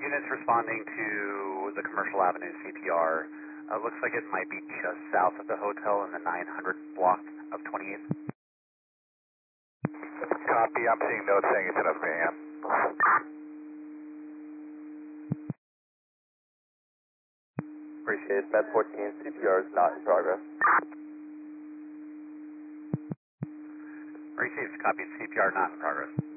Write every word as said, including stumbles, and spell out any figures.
units responding to the Commercial Avenue C P R. Uh, looks like it might be just south of the hotel in the nine hundred block of twenty-eighth. Copy. I'm seeing notes saying it's enough mayhem. Appreciate it. Med fourteen, C P R is not in progress. Received. Copy. C P R not in progress.